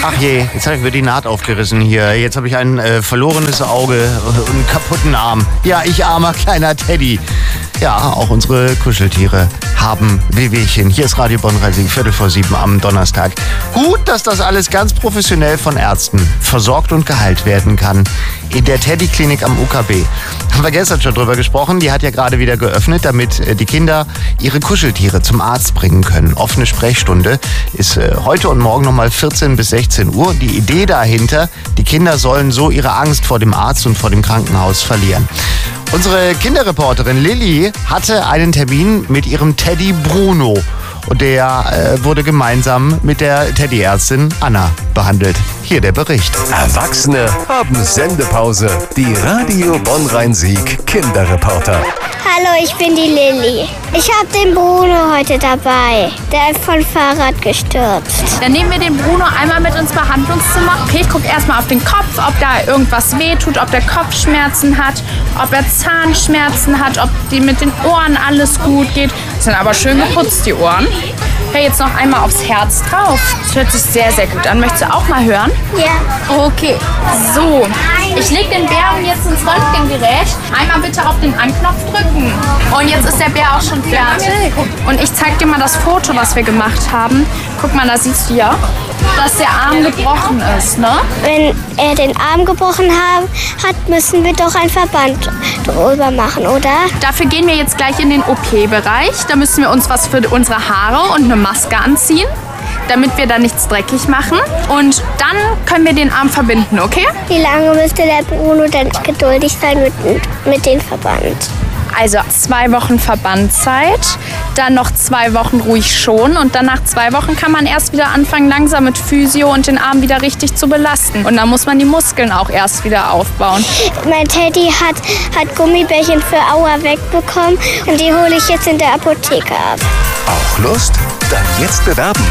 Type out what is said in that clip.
Ach je, jetzt habe ich mir die Naht aufgerissen hier. Jetzt habe ich ein verlorenes Auge und einen kaputten Arm. Ja, ich armer kleiner Teddy. Ja, auch unsere Kuscheltiere haben Wehwehchen. Hier ist Radio Bonn-Rhein-Sieg, 6:45 am Donnerstag. Gut, dass das alles ganz professionell von Ärzten versorgt und geheilt werden kann. In der Teddy-Klinik am UKB. Haben wir gestern schon drüber gesprochen. Die hat ja gerade wieder geöffnet, damit die Kinder ihre Kuscheltiere zum Arzt bringen können. Offene Sprechstunde ist heute und morgen nochmal 14 bis 16 Uhr. Die Idee dahinter, die Kinder sollen so ihre Angst vor dem Arzt und vor dem Krankenhaus verlieren. Unsere Kinderreporterin Lilly hatte einen Termin mit ihrem Teddy Bruno. Und der wurde gemeinsam mit der Teddyärztin Anna behandelt. Hier der Bericht. Erwachsene haben Sendepause. Die Radio Bonn-Rhein-Sieg Kinderreporter. Hallo, ich bin die Lilly. Ich habe den Bruno heute dabei. Der ist vom Fahrrad gestürzt. Dann nehmen wir den Bruno einmal mit ins Behandlungszimmer. Okay, ich gucke erstmal auf den Kopf, ob da irgendwas wehtut, ob der Kopfschmerzen hat, ob er Zahnschmerzen hat, ob die mit den Ohren alles gut geht. Das sind aber schön geputzt, die Ohren. Hey, jetzt noch einmal aufs Herz drauf. Das hört sich sehr, sehr gut an. Möchtest du auch mal hören? Ja. Okay, so. Ich lege den Bären jetzt ins Röntgengerät. Einmal bitte auf den Anknopf drücken. Und jetzt ist der Bär auch schon fertig. Und ich zeige dir mal das Foto, was wir gemacht haben. Guck mal, da siehst du ja, dass der Arm gebrochen ist, ne? Wenn er den Arm gebrochen hat, müssen wir doch einen Verband drüber machen, oder? Dafür gehen wir jetzt gleich in den OP-Bereich. Da müssen wir uns was für unsere Haare und eine Maske anziehen, damit wir da nichts dreckig machen. Und dann können wir den Arm verbinden, okay? Wie lange müsste der Bruno denn geduldig sein mit dem Verband? Also 2 Wochen Verbandzeit, dann noch 2 Wochen ruhig schonen und dann nach 2 Wochen kann man erst wieder anfangen, langsam mit Physio und den Arm wieder richtig zu belasten. Und dann muss man die Muskeln auch erst wieder aufbauen. Mein Teddy hat Gummibärchen für Aua wegbekommen und die hole ich jetzt in der Apotheke ab. Auch Lust? Dann jetzt bewerben